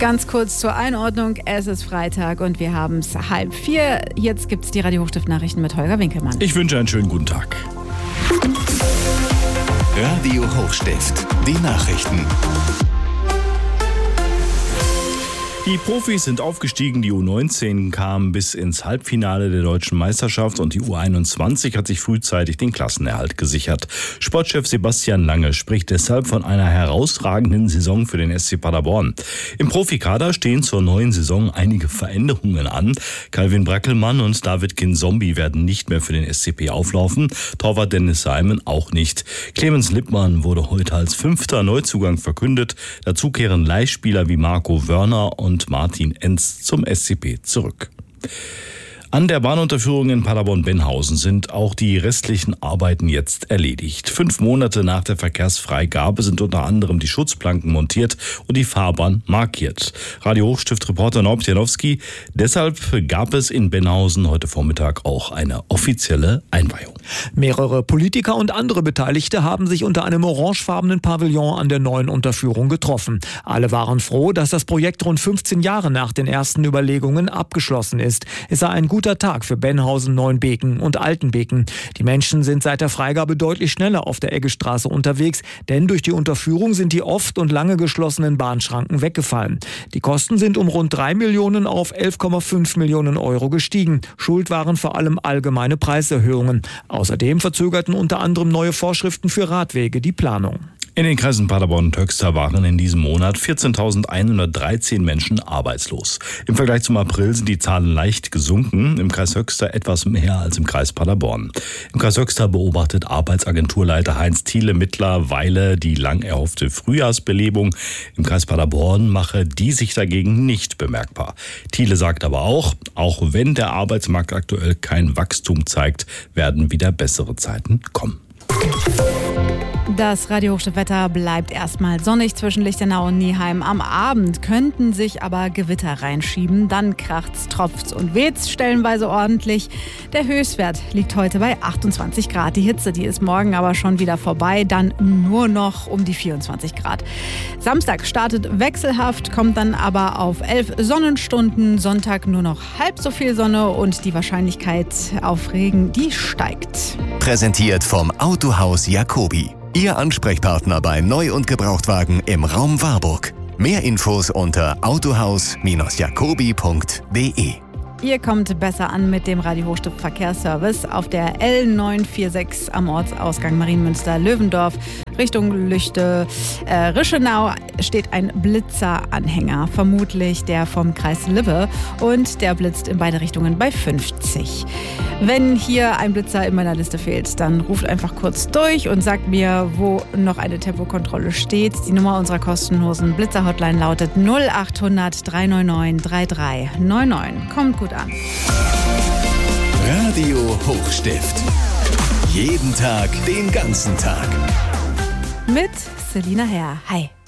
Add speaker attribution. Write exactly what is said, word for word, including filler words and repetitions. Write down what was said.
Speaker 1: Ganz kurz zur Einordnung, es ist Freitag und wir haben es halb vier. Jetzt gibt es die Radio Hochstift-Nachrichten mit Holger Winkelmann.
Speaker 2: Ich wünsche einen schönen guten Tag.
Speaker 3: Radio Hochstift, die Nachrichten.
Speaker 2: Die Profis sind aufgestiegen, die U neunzehn kam bis ins Halbfinale der deutschen Meisterschaft und die U einundzwanzig hat sich frühzeitig den Klassenerhalt gesichert. Sportchef Sebastian Lange spricht deshalb von einer herausragenden Saison für den S C Paderborn. Im Profikader stehen zur neuen Saison einige Veränderungen an. Calvin Brackelmann und David Kinzombie werden nicht mehr für den S C P auflaufen, Torwart Dennis Simon auch nicht. Clemens Lippmann wurde heute als fünfter Neuzugang verkündet. Dazu kehren Leihspieler wie Marco Wörner und und Martin Enz zum S C P zurück. An der Bahnunterführung in Paderborn-Benhausen sind auch die restlichen Arbeiten jetzt erledigt. Fünf Monate nach der Verkehrsfreigabe sind unter anderem die Schutzplanken montiert und die Fahrbahn markiert. Radio Hochstift-Reporter Norbert Janowski, deshalb gab es in Benhausen heute Vormittag auch eine offizielle Einweihung.
Speaker 4: Mehrere Politiker und andere Beteiligte haben sich unter einem orangefarbenen Pavillon an der neuen Unterführung getroffen. Alle waren froh, dass das Projekt rund fünfzehn Jahre nach den ersten Überlegungen abgeschlossen ist. Es sei ein guter Tag für Benhausen, Neuenbeken und Altenbeken. Die Menschen sind seit der Freigabe deutlich schneller auf der Eggestraße unterwegs, denn durch die Unterführung sind die oft und lange geschlossenen Bahnschranken weggefallen. Die Kosten sind um rund drei Millionen auf elf Komma fünf Millionen Euro gestiegen. Schuld waren vor allem allgemeine Preiserhöhungen. Außerdem verzögerten unter anderem neue Vorschriften für Radwege die Planung.
Speaker 2: In den Kreisen Paderborn und Höxter waren in diesem Monat vierzehntausendeinhundertdreizehn Menschen arbeitslos. Im Vergleich zum April sind die Zahlen leicht gesunken, im Kreis Höxter etwas mehr als im Kreis Paderborn. Im Kreis Höxter beobachtet Arbeitsagenturleiter Heinz Thiele mittlerweile die lang erhoffte Frühjahrsbelebung. Im Kreis Paderborn mache die sich dagegen nicht bemerkbar. Thiele sagt aber auch, auch wenn der Arbeitsmarkt aktuell kein Wachstum zeigt, werden wieder bessere Zeiten kommen.
Speaker 1: Das Radio Hochstift-Wetter bleibt erstmal sonnig zwischen Lichtenau und Nieheim. Am Abend könnten sich aber Gewitter reinschieben. Dann kracht's, tropft's und weht's stellenweise ordentlich. Der Höchstwert liegt heute bei achtundzwanzig Grad. Die Hitze, die ist morgen aber schon wieder vorbei. Dann nur noch um die vierundzwanzig Grad. Samstag startet wechselhaft, kommt dann aber auf elf Sonnenstunden. Sonntag nur noch halb so viel Sonne und die Wahrscheinlichkeit auf Regen, die steigt.
Speaker 3: Präsentiert vom Autohaus Jacobi. Ihr Ansprechpartner bei Neu- und Gebrauchtwagen im Raum Warburg. Mehr Infos unter autohaus jacobi punkt de.
Speaker 1: Ihr kommt besser an mit dem Radio Hochstift Verkehrsservice auf der L neun vier sechs am Ortsausgang Marienmünster-Löwendorf. Richtung Lüchte, äh, Rischenau steht ein Blitzeranhänger, vermutlich der vom Kreis Lippe, und der blitzt in beide Richtungen bei fünfzig. Wenn hier ein Blitzer in meiner Liste fehlt, dann ruft einfach kurz durch und sagt mir, wo noch eine Tempokontrolle steht. Die Nummer unserer kostenlosen Blitzer-Hotline lautet null acht hundert drei neun neun drei drei neun neun. Kommt gut an.
Speaker 3: Radio Hochstift. Jeden Tag, den ganzen Tag.
Speaker 1: Mit Selina Herr. Hi.